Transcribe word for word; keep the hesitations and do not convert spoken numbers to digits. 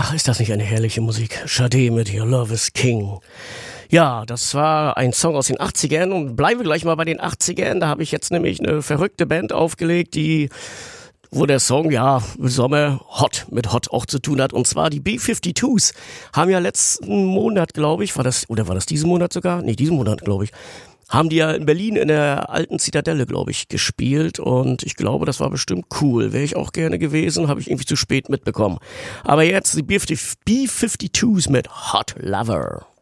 Ach, ist das nicht eine herrliche Musik? Sade mit Your Love is King. Ja, das war ein Song aus den achtzigern und bleiben wir gleich mal bei den achtzigern. Da habe ich jetzt nämlich eine verrückte Band aufgelegt, die, wo der Song ja im Sommer Hot mit Hot auch zu tun hat. Und zwar die B zweiundfünfziger haben ja letzten Monat, glaube ich, war das, oder war das diesen Monat sogar? Nee, diesen Monat, glaube ich. Haben die ja in Berlin in der alten Zitadelle, glaube ich, gespielt und ich glaube, das war bestimmt cool. Wäre ich auch gerne gewesen, habe ich irgendwie zu spät mitbekommen. Aber jetzt die B zweiundfünfziger mit Hot Lover.